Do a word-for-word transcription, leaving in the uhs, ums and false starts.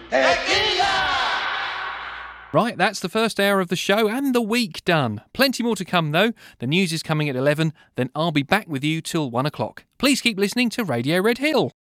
Right, that's the first hour of the show and the week done. Plenty more to come, though. The news is coming at eleven, then I'll be back with you till one o'clock. Please keep listening to Radio Red Hill.